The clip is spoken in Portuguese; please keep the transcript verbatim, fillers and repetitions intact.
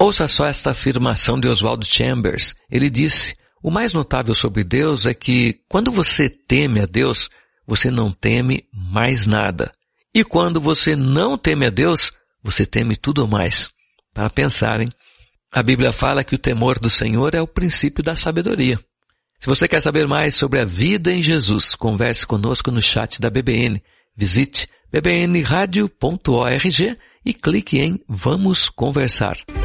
Ouça só esta afirmação de Oswald Chambers. Ele disse: o mais notável sobre Deus é que quando você teme a Deus, você não teme mais nada. E quando você não teme a Deus, você teme tudo mais. Para pensar, hein? A Bíblia fala que o temor do Senhor é o princípio da sabedoria. Se você quer saber mais sobre a vida em Jesus, converse conosco no chat da B B N. Visite b b n radio ponto org e clique em Vamos Conversar.